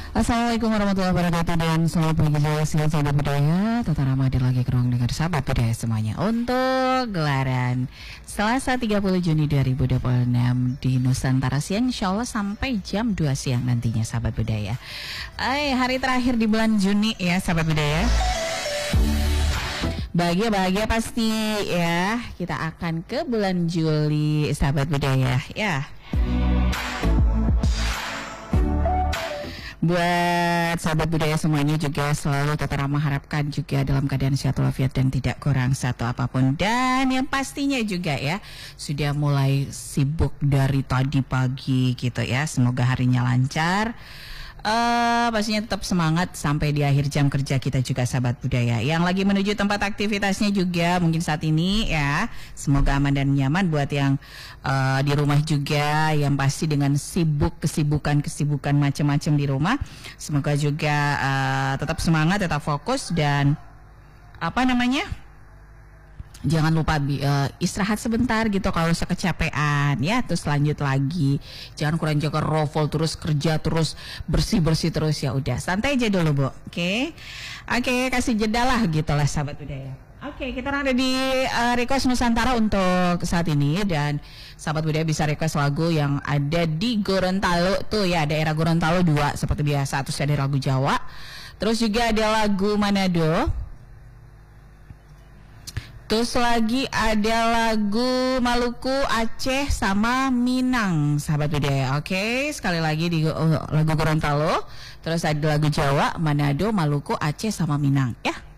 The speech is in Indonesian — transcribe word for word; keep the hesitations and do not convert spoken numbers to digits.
Assalamualaikum warahmatullahi wabarakatuh dan selamat pagi juga siang sahabat budaya. Tata Rama hadir lagi ke ruang dengar sahabat budaya semuanya untuk gelaran Selasa tiga puluh Juni dua ribu dua puluh enam di Nusantara Siang, insya Allah sampai jam dua siang nantinya sahabat budaya. Ay, hari terakhir di bulan Juni ya sahabat budaya. Bahagia-bahagia pasti ya. Kita akan ke bulan Juli sahabat budaya ya. Buat sahabat budaya semuanya juga selalu Tata Rama harapkan juga dalam keadaan sehat walafiat dan tidak kurang satu apapun. Dan yang pastinya juga ya sudah mulai sibuk dari tadi pagi gitu ya. Semoga harinya lancar. Uh, pastinya tetap semangat sampai di akhir jam kerja kita juga sahabat budaya. Yang lagi menuju tempat aktivitasnya juga mungkin saat ini ya. Semoga aman dan nyaman buat yang uh, di rumah juga, yang pasti dengan sibuk kesibukan-kesibukan macam-macam di rumah. Semoga juga uh, tetap semangat, tetap fokus dan apa namanya? Jangan lupa uh, istirahat sebentar gitu kalau kecapean ya, terus lanjut lagi. Jangan kurang jaga rofol terus, kerja terus, bersih-bersih terus, ya udah santai aja dulu Bu. Oke. Okay? Oke, okay, kasih jeda lah gitu lah sahabat budaya. Oke, okay, kita ada di uh, request Nusantara untuk saat ini dan sahabat budaya bisa request lagu yang ada di Gorontalo tuh ya, daerah Gorontalo dua seperti biasa, terus ada lagu Jawa. Terus juga ada lagu Manado. Terus lagi ada lagu Maluku, Aceh, sama Minang, sahabat budaya. Oke, sekali lagi di uh, lagu Gorontalo. Terus ada lagu Jawa, Manado, Maluku, Aceh, sama Minang. Ya.